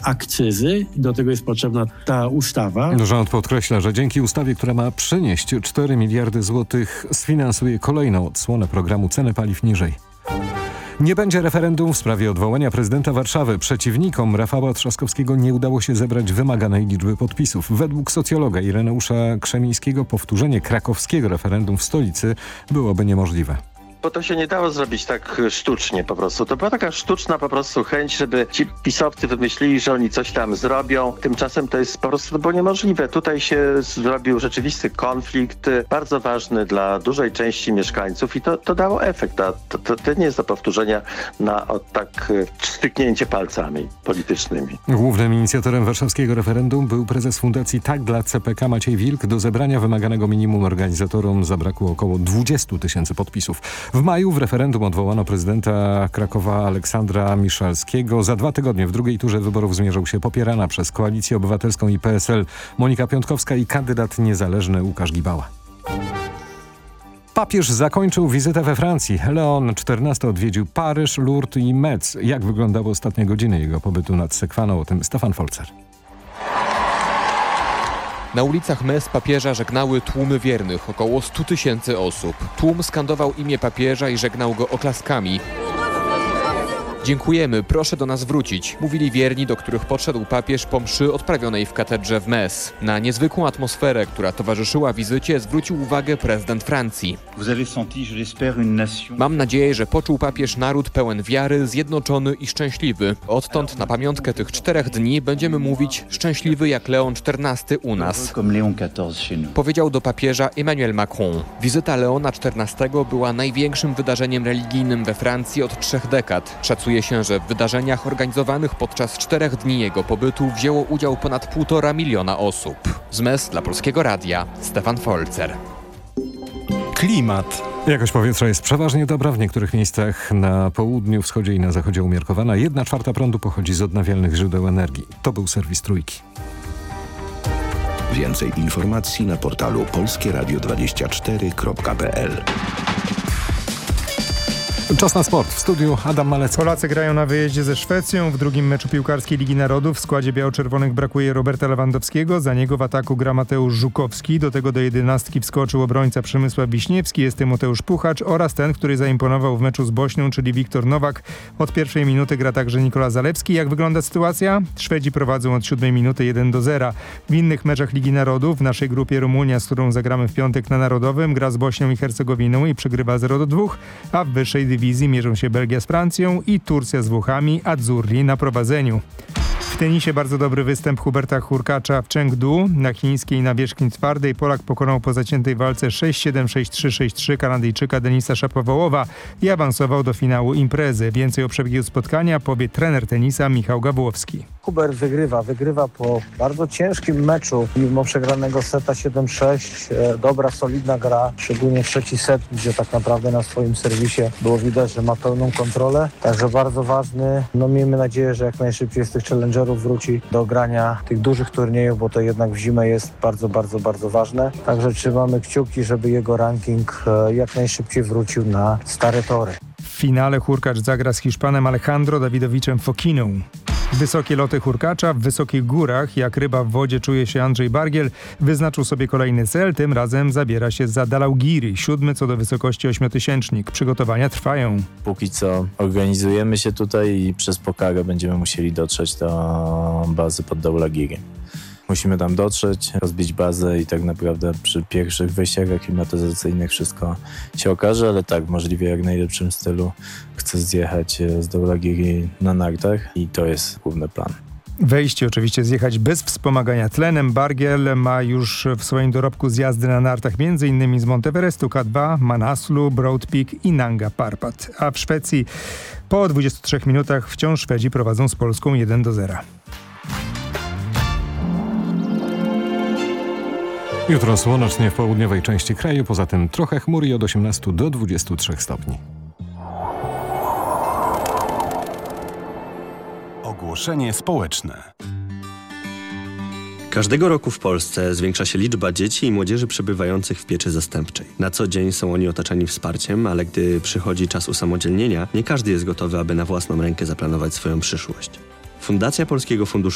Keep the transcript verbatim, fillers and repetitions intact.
akcyzy. Do tego jest potrzebna ta ustawa. Rząd podkreśla, że dzięki ustawie, która ma przynieść cztery miliardy złotych, sfinansuje kolejną odsłonę programu Ceny paliw niżej. Nie będzie referendum w sprawie odwołania prezydenta Warszawy. Przeciwnikom Rafała Trzaskowskiego nie udało się zebrać wymaganej liczby podpisów. Według socjologa Ireneusza Krzemińskiego powtórzenie krakowskiego referendum w stolicy byłoby niemożliwe. Bo to się nie dało zrobić tak sztucznie po prostu. To była taka sztuczna po prostu chęć, żeby ci pisowcy wymyślili, że oni coś tam zrobią. Tymczasem to jest po prostu to było niemożliwe. Tutaj się zrobił rzeczywisty konflikt, bardzo ważny dla dużej części mieszkańców i to, to dało efekt. A to, to, to nie jest do powtórzenia na o, tak styknięcie palcami politycznymi. Głównym inicjatorem warszawskiego referendum był prezes fundacji Tak dla C P K Maciej Wilk. Do zebrania wymaganego minimum organizatorom zabrakło około dwudziestu tysięcy podpisów. W maju w referendum odwołano prezydenta Krakowa Aleksandra Miszalskiego. Za dwa tygodnie w drugiej turze wyborów zmierzą się popierana przez Koalicję Obywatelską i P S L Monika Piątkowska i kandydat niezależny Łukasz Gibała. Papież zakończył wizytę we Francji. Leon czternasty odwiedził Paryż, Lourdes i Metz. Jak wyglądały ostatnie godziny jego pobytu nad Sekwaną? O tym Stefan Folzer. Na ulicach Metz papieża żegnały tłumy wiernych, około stu tysięcy osób. Tłum skandował imię papieża i żegnał go oklaskami. Dziękujemy, proszę do nas wrócić, mówili wierni, do których podszedł papież po mszy odprawionej w katedrze w Metz. Na niezwykłą atmosferę, która towarzyszyła wizycie, zwrócił uwagę prezydent Francji. Mam nadzieję, że poczuł papież naród pełen wiary, zjednoczony i szczęśliwy. Odtąd na pamiątkę tych czterech dni będziemy mówić szczęśliwy jak Leon czternasty u nas, powiedział do papieża Emmanuel Macron. Wizyta Leona czternastego była największym wydarzeniem religijnym we Francji od trzech dekad. Szacuje się, że w wydarzeniach organizowanych podczas czterech dni jego pobytu wzięło udział ponad półtora miliona osób. Z Metz dla Polskiego Radia Stefan Folzer. Klimat. Jakość powietrza jest przeważnie dobra, w niektórych miejscach na południu, wschodzie i na zachodzie umiarkowana. Jedna czwarta prądu pochodzi z odnawialnych źródeł energii. To był serwis Trójki. Więcej informacji na portalu polskie radio dwadzieścia cztery kropka p l. Czas na sport. W studiu Adam Malecki. Polacy grają na wyjeździe ze Szwecją. W drugim meczu piłkarskiej Ligi Narodów w składzie biało-czerwonych brakuje Roberta Lewandowskiego. Za niego w ataku gra Mateusz Żukowski. Do tego do jedenastki wskoczył obrońca Przemysław Wiśniewski. Jest tym Mateusz Puchacz oraz ten, który zaimponował w meczu z Bośnią, czyli Wiktor Nowak. Od pierwszej minuty gra także Nikola Zalewski. Jak wygląda sytuacja? Szwedzi prowadzą od siódmej minuty jeden do zera. W innych meczach Ligi Narodów w naszej grupie Rumunia, z którą zagramy w piątek na Narodowym, gra z Bośnią i Hercegowiną i przegrywa zero do dwóch, a w wyższej dywizji mierzą się Belgia z Francją i Turcja z Włochami, Azzurri na prowadzeniu. W tenisie bardzo dobry występ Huberta Hurkacza w Chengdu. Na chińskiej nawierzchni twardej Polak pokonał po zaciętej walce sześć siedem, sześć trzy, sześć trzy Kanadyjczyka Denisa Szapowałowa i awansował do finału imprezy. Więcej o przebiegu spotkania powie trener tenisa Michał Gabłowski. Hubert wygrywa, wygrywa po bardzo ciężkim meczu, mimo przegranego seta siedem sześć. Dobra, solidna gra, szczególnie trzeci set, gdzie tak naprawdę na swoim serwisie było widać, że ma pełną kontrolę. Także bardzo ważny. No miejmy nadzieję, że jak najszybciej z tych challengerów wróci do grania tych dużych turniejów, bo to jednak w zimę jest bardzo, bardzo, bardzo ważne. Także trzymamy kciuki, żeby jego ranking jak najszybciej wrócił na stare tory. W finale Hurkacz zagra z Hiszpanem Alejandro Dawidowiczem Fokiną. Wysokie loty Hurkacza w wysokich górach, jak ryba w wodzie czuje się Andrzej Bargiel, wyznaczył sobie kolejny cel, tym razem zabiera się za Dalaugiri, siódmy co do wysokości ośmiotysięcznik. Przygotowania trwają. Póki co organizujemy się tutaj i przez Pokarę będziemy musieli dotrzeć do bazy pod Daulagiri. Musimy tam dotrzeć, rozbić bazę i tak naprawdę przy pierwszych wejściach aklimatyzacyjnych wszystko się okaże, ale tak, możliwie jak najlepszym stylu chcę zjechać z Daulagiri na nartach i to jest główny plan. Wejście oczywiście zjechać bez wspomagania tlenem. Bargiel ma już w swoim dorobku zjazdy na nartach m.in. z Monteverestu K dwa, Manaslu, Broad Peak i Nanga Parbat. A w Szwecji po dwudziestu trzech minutach wciąż Szwedzi prowadzą z Polską jeden do zera. Jutro słonecznie w południowej części kraju, poza tym trochę chmur i od osiemnastu do dwudziestu trzech stopni. Ogłoszenie społeczne. Każdego roku w Polsce zwiększa się liczba dzieci i młodzieży przebywających w pieczy zastępczej. Na co dzień są oni otaczani wsparciem, ale gdy przychodzi czas usamodzielnienia, nie każdy jest gotowy, aby na własną rękę zaplanować swoją przyszłość. Fundacja Polskiego Funduszu